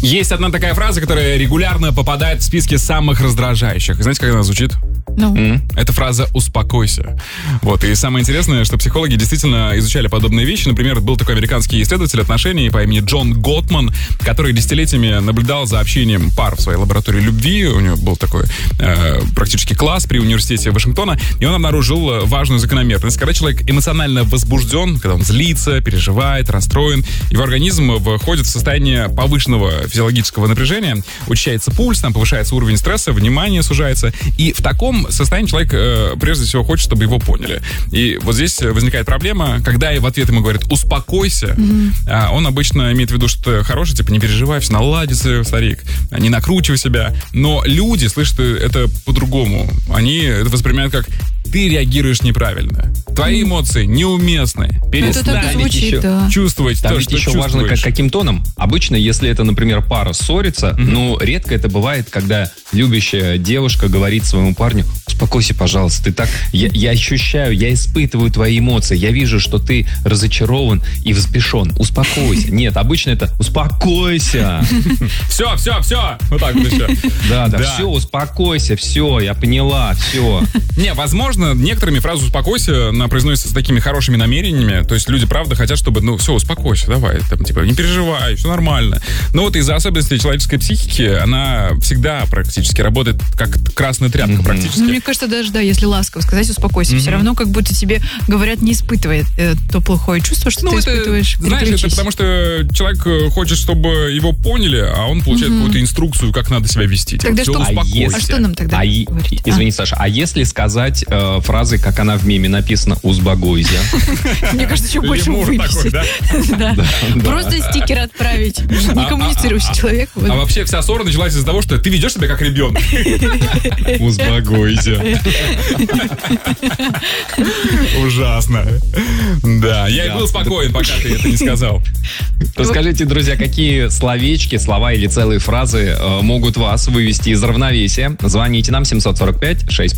Есть одна такая фраза, которая регулярно попадает в списки самых раздражающих. Знаете, как она звучит? Это фраза «успокойся». Вот. И самое интересное, что психологи действительно изучали подобные вещи. Например, был такой американский исследователь отношений по имени Джон Готман, который десятилетиями наблюдал за общением пар в своей лаборатории любви. У него был такой практически класс при университете Вашингтона. И он обнаружил важную закономерность. Когда человек эмоционально возбужден, когда он злится, переживает, расстроен, его организм входит в состояние повышенного физиологического напряжения, учащается пульс, там повышается уровень стресса, внимание сужается. И в таком состоянии человек прежде всего хочет, чтобы его поняли. И вот здесь возникает проблема, когда в ответ ему говорят «успокойся», он обычно имеет в виду что-то хорошее, типа «не переживай, все наладится, старик», не накручивай себя. Но люди слышат это по-другому. Они это воспринимают как «ты реагируешь неправильно». Твои эмоции неуместны. Перестань чувствовать там то, ведь что еще чувствуешь. важно, каким тоном. Обычно, если это, например, пара ссорится, но редко это бывает, когда любящая девушка говорит своему парню: успокойся, пожалуйста, ты так... Я ощущаю, я испытываю твои эмоции, я вижу, что ты разочарован и взбешен. Успокойся. Нет, обычно это «успокойся». Все. Вот так вот еще. Да, все, успокойся, все, я поняла, все. Не, возможно, некоторыми фразу «успокойся» она произносится с такими хорошими намерениями. То есть люди, правда, хотят, чтобы, все, успокойся, давай, там, типа, не переживай, все нормально. Но вот из-за особенностей человеческой психики она всегда практически работает как красная тряпка практически. Мне кажется, даже, если ласково сказать «успокойся», все равно как будто тебе говорят, не испытывай то плохое чувство, что ты испытываешь. Знаешь, это потому что человек хочет, чтобы его поняли, а он получает какую-то инструкцию, как надо себя вести. Тогда все, что? успокойся. А что нам тогда говорить? Извини, Саша, а если сказать фразы, как она в меме написана «узбагойся»? Мне кажется, еще больше выписать. Да. Просто стикер отправить. Не коммуницирующий человек. А вообще вся ссора началась из-за того, что ты ведешь себя как ребенок. Узбагойся. Ужасно. Да, я и был спокоен, пока ты это не сказал. Расскажите, друзья, какие словечки, слова или целые фразы могут вас вывести из равновесия. Звоните нам 745-6